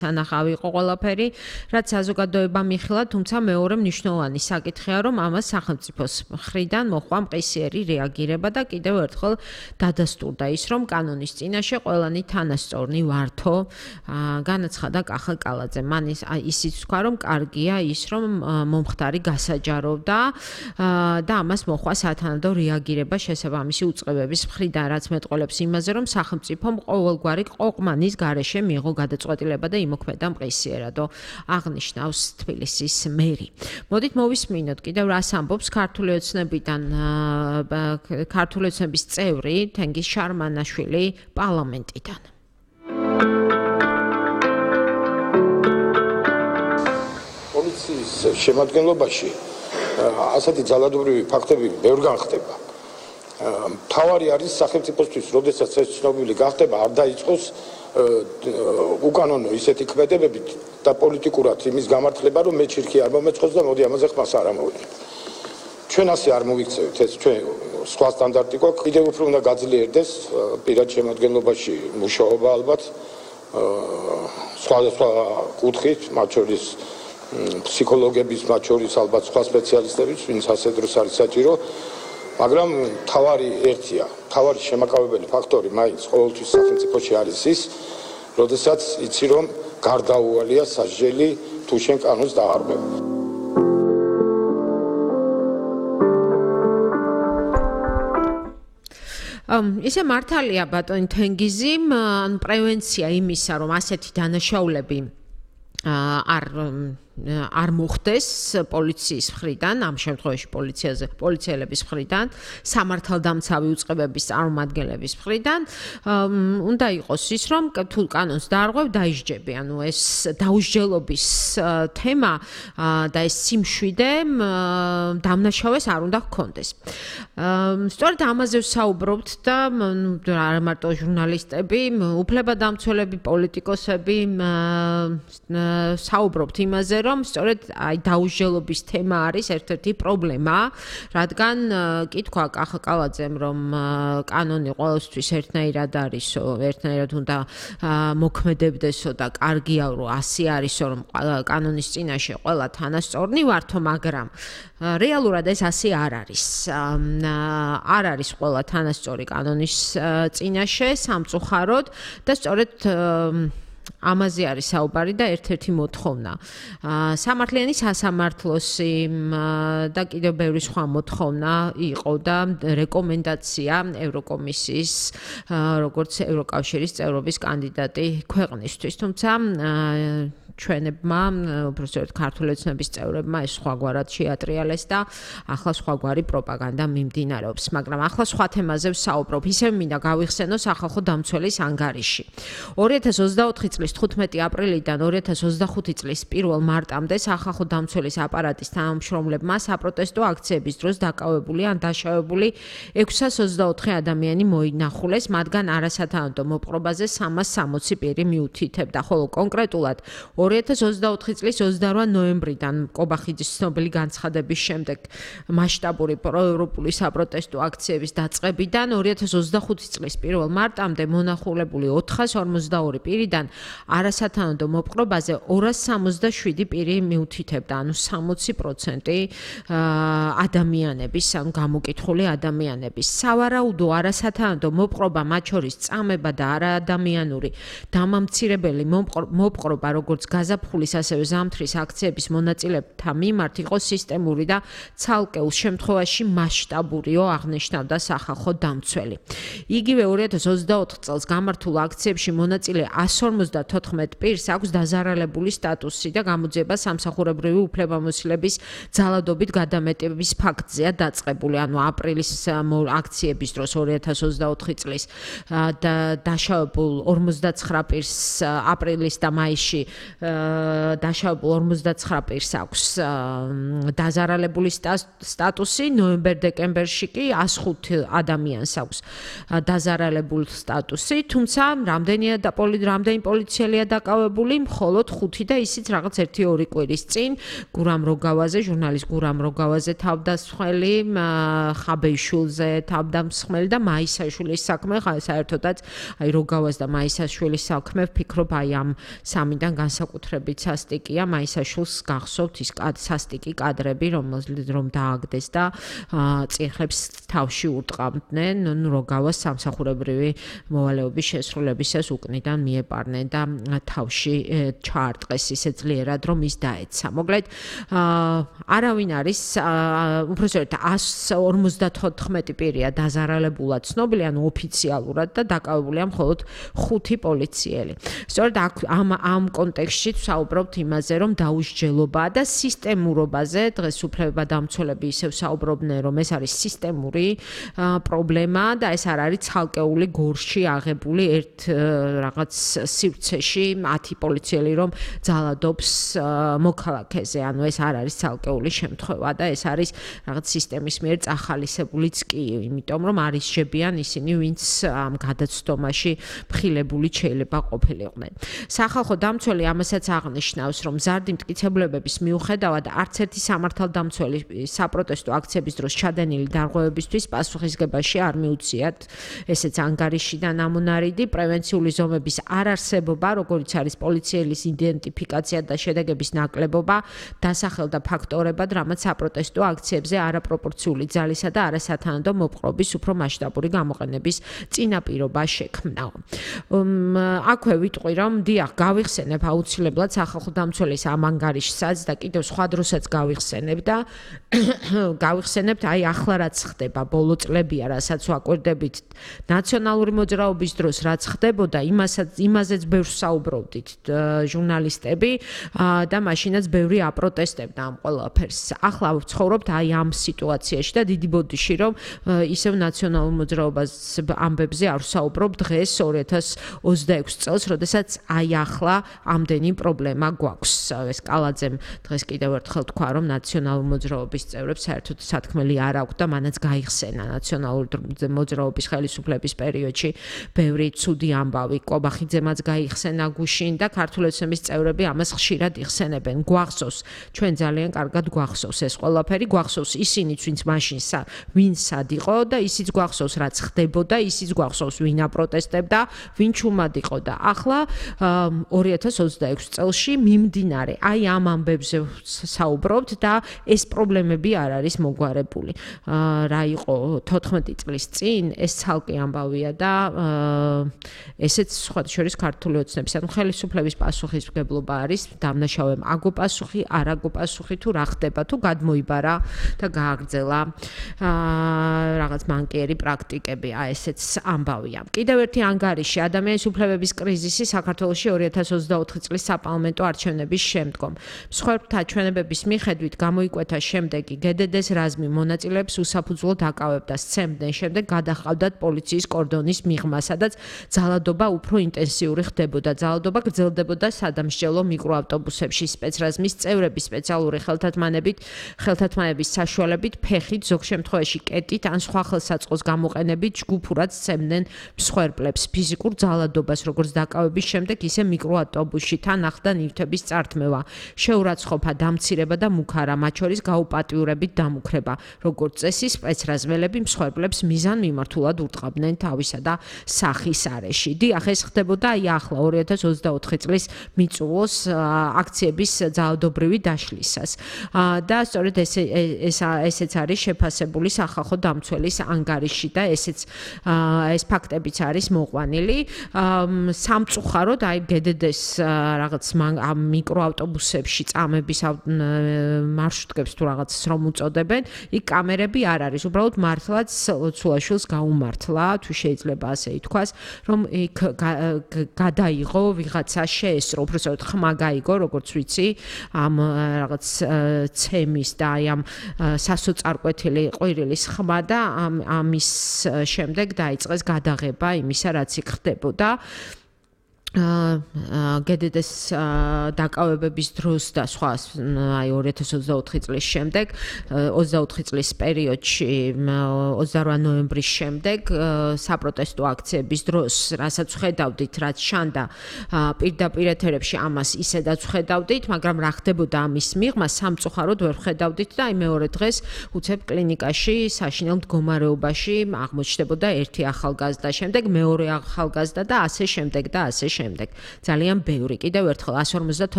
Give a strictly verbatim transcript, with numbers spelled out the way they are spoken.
თანახავი იყო ყველაფერი, რაც საზოგადოებამ იხილა, თუმცა მეორე მნიშვნელოვანი საკითხია, რომ ამას სახელმწიფოს მხრიდან მოჰყვა მყისიერი რეაგირება და კიდევ ერთხელ დადასტურდა ის, რომ კანონის წინაშე ყველანი თანასწორნი ვართო, განაცხადა კახა კალაძე. მან ისიც თქვა, რომ კარგია ის, რომ მომხდარი გასაჯაროვდა და ამას მოჰყვა სათანადო რეაგირება შესაბამისი უწყებების მხრიდან, რაც მეტყველებს იმაზე, რომ სახელმწიფომ ყოველგვარი ყოყმანის გარეშე მიიღო გადაწყვეტილება და მოქმედა მყისიერადო აღნიშნავს თბილისის მერი. მოდით მოვისმინოთ კიდევ რას ამბობს ქართული ოცნებიდან ქართული ოცნების წევრი თენგიზ შარმანაშვილი პარლამენტიდან. პოლიციის შემადგენლობაში ასეთი ძალადობრივი ფაქტები ბევრგან ხდება. მთავარი არის სახელმწიფოსთვის, როდესაც ეს ცნობილი გახდება, არ დაიწყოს უკანონო ისეთი ქმედებებით და პოლიტიკურად იმის გამართლება, რომ მე ჩირქი არ მომეწყოს და მოდი ამაზე ხმას არ ამოვიდე. ჩვენ ასე არ მოვიქცევთ, ეს ჩვენ სხვა სტანდარტი გვაქვს, კიდევ უფრო უნდა გაძლიერდეს პირად შემადგენლობაში მუშაობა ალბათ სხვადასხვა კუთხით, მათ შორის ფსიქოლოგების, მათ შორის ალბათ სხვა სპეციალისტების, ვინც ასე დროს არის საჭირო. მაგრამ თავარი ერთია, თავარი შემაკავებელი ფაქტორი მაინც ყოველთვის სახელმწიფოში არის ის, როდესაც იცი რომ გარდაუვალია სასჯელი თუ შენ კანონს დაარღვევ. ისე მართალია ბატონი თენგიზი, ან პრევენცია იმისა, რომ ასეთი დანაშაულები არ არ მოხდეს პოლიციის მხრიდან, ამ შემთხვევაში პოლიციაზე, პოლიციელების მხრიდან, სამართალდამცავი უწყებების წარმომადგენლების მხრიდან, უნდა იყოს ის, რომ თუ კანონს დაარღვევ, დაისჯები. ანუ ეს დაუსჯელობის თემა და ეს სიმშვიდე დამნაშავეს არ უნდა ჰქონდეს. სწორედ ამაზე ვსაუბრობთ და არ მარტო ჟურნალისტები, უფლებადამცველები, პოლიტიკოსები საუბრობთ იმაზე, რომ სწორედ აი დაუსჯელობის თემა არის ერთ-ერთი პრობლემა, რადგან კითხვა კახა კალაძემ, რომ კანონი ყოველთვის ერთნაირად არისო, ერთნაირად უნდა მოქმედებდესო და კარგია, რომ ასე არისო, რომ კანონის წინაშე ყველა თანასწორნი ვართო, მაგრამ რეალურად ეს ასე არ არის. არ არის ყველა თანასწორი კანონის წინაშე სამწუხაროდ და სწორედ ამაზე არის საუბარი და ერთ-ერთი მოთხოვნა. სამართლიანი სასამართლოსი და კიდევ ბევრი სხვა მოთხოვნა იყო და რეკომენდაცია ევროკომისიის, როგორც ევროკავშირის წევრობის კანდიდატი ქვეყნისთვის. თუმცა ჩვენებმა, უბრალოდ ქართული ოცნების წევრებმა ეს სხვაგვარად შეატრიალეს და ახლა სხვაგვარი პროპაგანდა მიმდინარეობს. მაგრამ ახლა სხვა თემაზე ვსაუბრობ. ისევ მინდა გავიხსენო სახალხო დამცველის ანგარიში. ორი ათას ოცდაოთხი წლის თხუთმეტი აპრილიდან ორი ათას ოცდახუთი წლის პირველ მარტამდე სახალხო დამცველის აპარატის თანამშრომლებმა საპროტესტო აქციების დროს დაკავებული ან დაშავებული ექვსას ოცდაოთხი ადამიანი მოინახულეს, მათგან არასათანადო მოპყრობაზე სამას სამოცი პირი მიუთითებდა, ხოლო კონკრეტულად ორი ათას ოცდაოთხი წლის ოცდარვა ნოემბრიდან კობახიძის ცნობილი განცხადების შემდეგ მასშტაბური პროევროპული საპროტესტო აქციების დაწყებიდან ორი ათას ოცდახუთი წლის პირველ მარტამდე მონახულებული ოთხას ორმოცდაორი პირიდან არასათანადო მოპყრობაზე ორას სამოცდაშვიდი პირი მიუთითებდა, ანუ სამოცი პროცენტი ადამიანების, ანუ გამოკითხული ადამიანების. სავარაუდო არასათანადო მოპყრობა, მათ შორის წამება და არაადამიანური დამამცირებელი მოპყრობა, როგორც გაზაფხულის, ასევე ზამთრის აქციების მონაწილეთა მიმართ იყო სისტემური და ცალკეულ შემთხვევაში მასშტაბურიო, აღნიშნავდა სახალხო დამცველი. იგივე ორი ათას ოცდაოთხ წელს გამართულ აქციებში მონაწილე ასს ორმოცდათოთხმეტ პირს აქვს დაზარალებული სტატუსი და გამოძიება სამსახურებრივი უფლებამოსილების ძალადობით გადამეტების ფაქტზეა დაწყებული. ანუ აპრილის აქციების დროს ორი ათას ოცდაოთხი წლის და დაშავებულ ორმოცდაცხრა პირს აპრილის და მაისში დაშავებულ ორმოცდაცხრა პირს აქვს დაზარალებული სტატუსი, ნოემბერ-დეკემბერში კი εκατს ხუთი ადამიანს აქვს დაზარალებულ სტატუსი, თუმცა რამდენია და რამდენი პოლიციელია დაკავებული, მხოლოდ ხუთი და ისიც რაღაც ერთი ორი კვირის წინ გურამ როგავაზე, ჟურნალისტ გურამ როგავაზე თავდამსხმელი, ხაბეიშვილზე თავდამსხმელი და მაისაშვილის საქმე, საერთოდაც აი როგავას და მაისაშვილის საქმე ვფიქრობ აი ამ სამიდან განსაკუთრებით სასტიკია, მაისაშვილს გახსოვთ ის სასტიკი კადრები, რომელზეც რომ დააგდეს და წიხლებს თავში ურტყამდნენ, ნუ როგავას სამსახურებრივი მოვალეობის შესრულებისას უკნიდან მიეპარნენ და თავში ჩაარტყეს ისე ძლიერად, რომ ის დაეცა. მოკლედ, არავინ არის, უბრალოდ εκατს ორმოცდათოთხმეტი პირია დაზარალებულად ცნობილი, ანუ ოფიციალურად და დაკავებულია მხოლოდ ხუთი პოლიციელი. სწორედ ამ ამ კონტექსტში ვსაუბრობთ იმაზე, რომ დაუსჯელობაა და სისტემურობაზე, დღეს უფლებადამცველები ისევ საუბრობდნენ, რომ ეს არის სისტემური პრობლემა და ეს არ არის ცალკეული გორში აღებული ერთ რაღაც სივრცეში ათი პოლიციელი რომ ძალადობს მოქალაქეზე, ანუ ეს არ არის ცალკეული შემთხვევა და ეს არის რაღაც სისტემის მიერ წახალისებულიც კი, იმიტომ რომ არის შებიან ისინი, ვინც ამ გადაცდომაში მხილებული შეიძლება ყოფილიყვნენ. სახალხო დამცველი ამასაც აღნიშნავს, რომ მზარდი მტკიცებულებების მიუხედავად არც ერთი სამართალდამცველი საპროტესტო აქციების დროს ჩადენილი დარღვევებისთვის პასუხისგებაში არ მიუციათ, ესეც ანგარიშიდან ამონარიდი, პრევენციული ზომების არარსებობა, როგორც არის პოლიციელის იდენტიფიკაცია და შედეგების ნაკლებობა, დასახელდა ფაქტორებად, რამაც საპროტესტო აქციებზე არაპროპორციული ძალისა და არასათანადო მოპყრობის უფრო მასშტაბური გამოყენების წინაპირობა შექმნა. აქვე ვიტყვი, რომ დიახ, გავიხსენებ აუცილებლად სახალხო დამცველის ამ ანგარიშსაც და კიდევ სხვა დროსაც გავიხსენებ და გავიხსენებთ აი ახლა რაც ხდება, ბოლო წლებია, რასაც ვაკვირდებით ნაციონალური მოძრაობის დროს, რაც ხდებოდა, იმასაც იმაზეც ბევრს საუბრობდით ჟურნალისტები და მაშინაც ბევრი აპროტესტებდა ამ ყველაფერს. ახლა ვცხოვრობთ აი ამ სიტუაციაში და დიდი ბოდიში, რომ ისევ ნაციონალურ მოძრაობას ამბებზე არ ვსაუბრობ დღეს ორი ათას ოცდაექვსი წელს, როდესაც აი ახლა ამდენი პრობლემა გვაქვს. ეს კალაძემ დღეს კიდევ ერთხელ თქვა, რომ ნაციონალურ მოძრაობის წევრებს საერთოდ სათქმელი არ აქვს და მანაც გაიხსენა ნაციონალური მოძრაობის ხელისუფლების პერიოდში ბევრი ცუდი ამბავი. კობახიძემაც გაიხსენა გუშინ და ქართული ოცნების წევრები ამას ხშირად იხსენებენ. გვახსოვს, ჩვენ ძალიან კარგად გვახსოვს ეს ყველაფერი, გვახსოვს ისინიც, ვინც მაშინ ვინ სად იყო და ისიც გვახსოვს, რაც ხდებოდა, ისიც გვახსოვს, ვინ აპროტესტებდა, ვინ ჩუმად იყო და ახლა ორი ათას ოცდაექვსი წელში მიმდინარე აი ამ ამბებზე საუბრობთ და ეს პრობლემები არ არის მოგვარებული. რა იყო თოთხმეტი წლის წინ, ეს ცალკე ამბავია და ესეც სხვა შორის ქართული ოცნების, ანუ ხელისუფლების პასუხისმგებლობა არის, დამნაშავემ აგო პასუხი, არ აგო პასუხი თუ რა ხდება, თუ გადმოიბარა და გააგრძელა რაღაც მანკიერი პრაქტიკები, აი ესეც ამბავია. კიდევ ერთი ანგარიში, ადამიანის უფლებების კრიზისი საქართველოში ორი ათას ოცდაოთხი წლის საპარლამენტო არჩევნების შემდგომ. მსხვერპლთა ჩვენებების მიხედვით გამოიკვეთა შემდეგი: გდდ-ს რაზმი მონაწილეებს უსაფუძვლოდ აკავებდა, სცემდნენ, შემდეგ გადაჰყავდათ პოლიციის კორდონის მიღმა, სადაც ძალადობა უფრო ინტენსიური ხდებოდა. ძალადობა გრძელდებოდა სადამსჯელო მიკროავტობუსებში, სპეცრაზმის წევრები სპეციალური ხელთათმანებით, ხელთათმანების საშუალებით, ფეხით, ზოგ შემთხვევაში კეტით ან სხვა ხელსაწყოს გამოყენებით ჯგუფურად სცემდნენ მსხვერპლებს. ფიზიკურ ძალადობას, როგორც დაკავების შემდეგ, ისე მიკროავტობუსში თან ახლდა ნივთების წართმევა, შეურაცხყოფა, დამცირება და მუქარა, მათ შორის გაუპატიურებით დამუქრება. როგორც წესი, სპეცრაზმელები მსხვერპლებს მიზან მიმართულად ურტყამდნენ თავისა და სახის არეში. დიახ, ეს ხდებოდა აი ახლა ორი ათას ოცდაოთხი წლის მიწურულოს აქციების ძალადობრივი დაშლისას. და სწორედ ესე ესეც არის შეფასებული სახალხო დამცველის ანგარიში და ესეც ეს ფაქტებიც არის მოყვანილი. სამწუხაროდ აი გდდ-ს რაღაც ამ მიკროავტობუსებში წამების მარშრუტებს თუ რაღაცას რომ უწოდებენ, იქ კამერები არ არის, უბრალოდ მართლაც ლოცულაშვილს გაუმართლა, თუ შეიძლება ასე ითქვას, რომ იქ გადაიღო ვიღაცა შეესრო, უბრალოდ ხმა გაიგო, როგორც ვიცი, ამ რაღაც ცემის და აი ამ სასოწარკვეთილი ყვირილის ხმა და ამის შემდეგ დაიწყეს გადაღება იმისა, რაც იქ ხდებოდა. გედედეს დაკავებების დროს და სხვა აი ორი ათას ოცდაოთხი წლის შემდეგ ოცდაოთხი წლის პერიოდში ოცდაოთხი ნოემბრის შემდეგ საპროტესტო აქციების დროს რასაც ხედავდით რაც შანდა პირდაპირ ეთერებში ამას ისედაც ხედავდით მაგრამ რა ხდებოდა ამის მიღმა სამწუხაროდ ვერ ხედავდით და აი მეორე დღეს უცებ კლინიკაში საშინელ მდგომარეობაში აღმოჩნდებოდა ერთი ახალგაზრდა შემდეგ მეორე ახალგაზრდა და ასე შემდეგ და ასე შემდეგ. შემდეგ. ძალიან ბევრი. კიდევ ერთხელ one forty